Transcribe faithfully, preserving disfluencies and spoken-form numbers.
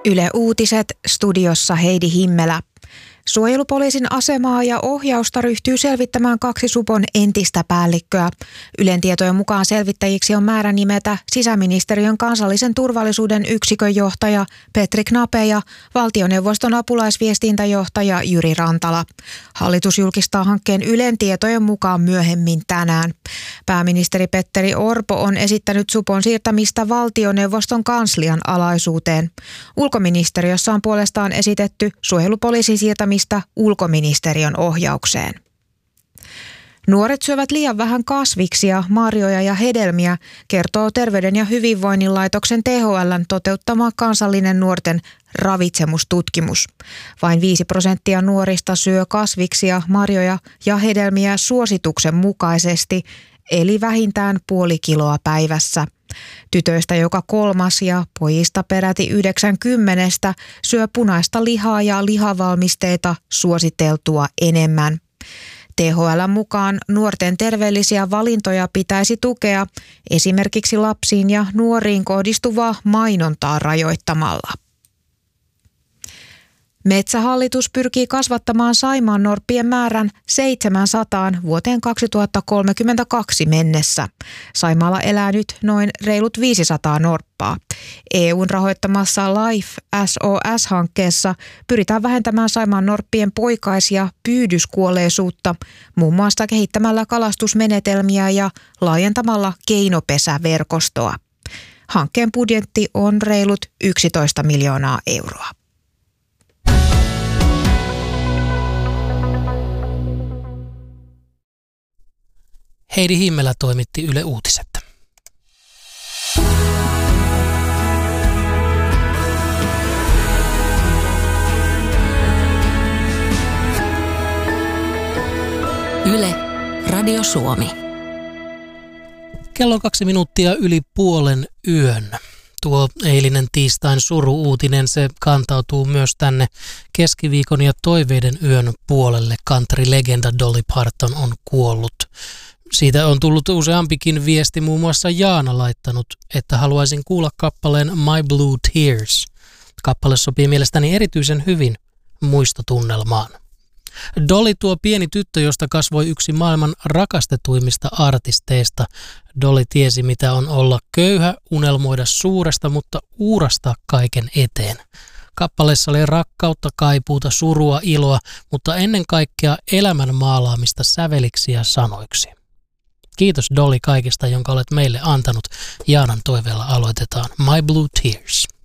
Yle Uutiset, studiossa Heidi Himmelä. Suojelupoliisin asemaa ja ohjausta ryhtyy selvittämään kaksi supon entistä päällikköä. Ylen tietojen mukaan selvittäjiksi on määrä nimetä sisäministeriön kansallisen turvallisuuden yksikön johtaja Petri Knape ja valtioneuvoston apulaisviestintäjohtaja Jyri Rantala. Hallitus julkistaa hankkeen Ylen tietojen mukaan myöhemmin tänään. Pääministeri Petteri Orpo on esittänyt supon siirtämistä valtioneuvoston kanslian alaisuuteen. Ulkoministeriössä on puolestaan esitetty suojelupoliisin siirtämistä ulkoministeriön ohjaukseen. Nuoret syövät liian vähän kasviksia, marjoja ja hedelmiä, kertoo Terveyden ja hyvinvoinnin laitoksen T H L:n toteuttama kansallinen nuorten ravitsemustutkimus. Vain viisi prosenttia nuorista syö kasviksia, marjoja ja hedelmiä suosituksen mukaisesti, eli vähintään puoli kiloa päivässä. Tytöistä joka kolmas ja pojista peräti yhdeksänkymmenestä syö punaista lihaa ja lihavalmisteita suositeltua enemmän. T H L:n mukaan nuorten terveellisiä valintoja pitäisi tukea esimerkiksi lapsiin ja nuoriin kohdistuvaa mainontaa rajoittamalla. Metsähallitus pyrkii kasvattamaan saimaannorppien määrän seitsemänsataan vuoteen kaksituhattakolmekymmentäkaksi mennessä. Saimaalla elää nyt noin reilut viisisataa norppaa. E U:n rahoittamassa Life S O S-hankkeessa pyritään vähentämään saimaannorppien poikais- ja pyydyskuolleisuutta muun muassa kehittämällä kalastusmenetelmiä ja laajentamalla keinopesäverkostoa. Hankkeen budjetti on reilut yksitoista miljoonaa euroa. Heidi Himmelä toimitti Yle Uutiset. Yle, Radio Suomi. Kello on kaksi minuuttia yli puolen yön. Tuo eilinen tiistain suru-uutinen, se kantautuu myös tänne keskiviikon ja toiveiden yön puolelle. Country-legenda Dolly Parton on kuollut. Siitä on tullut useampikin viesti, muun muassa Jaana laittanut, että haluaisin kuulla kappaleen My Blue Tears. Kappale sopii mielestäni erityisen hyvin muistotunnelmaan. Dolly, tuo pieni tyttö, josta kasvoi yksi maailman rakastetuimmista artisteista. Dolly tiesi, mitä on olla köyhä, unelmoida suuresta, mutta uurastaa kaiken eteen. Kappaleessa oli rakkautta, kaipuuta, surua, iloa, mutta ennen kaikkea elämän maalaamista säveliksi ja sanoiksi. Kiitos Dolly kaikista, jonka olet meille antanut. Jaanan toiveella aloitetaan My Blue Tears.